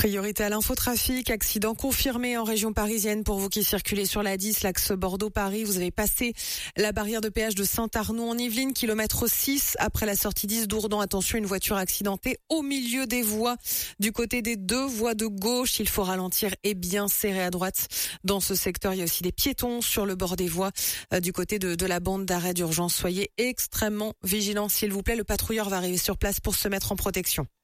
Priorité à l'infotrafic, accident confirmé en région parisienne pour vous qui circulez sur la 10, l'axe Bordeaux-Paris. Vous avez passé la barrière de péage de Saint-Arnoux en Yvelines, kilomètre 6 après la sortie 10 d'Ourdan. Attention, une voiture accidentée au milieu des voies. Du côté des deux voies de gauche, il faut ralentir et bien serrer à droite. Dans ce secteur, il y a aussi des piétons sur le bord des voies. Du côté de la bande d'arrêt d'urgence, soyez extrêmement vigilants s'il vous plaît. Le patrouilleur va arriver sur place pour se mettre en protection.